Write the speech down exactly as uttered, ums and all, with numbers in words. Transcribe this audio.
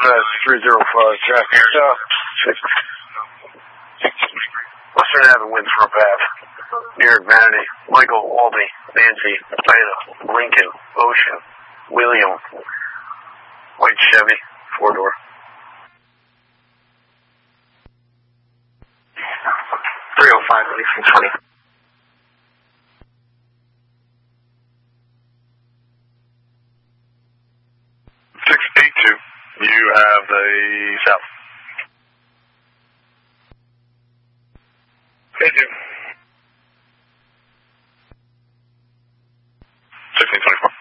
Southwest three zero five, traffic south. Western Avenue, Winthrop Ave. New York, Vanity. Michael, Albany, Nancy, Beta, Lincoln, Ocean, William. White Chevy, four door. three oh five, releasing twenty. six eight two, you have the south. eight two. sixteen twenty-four.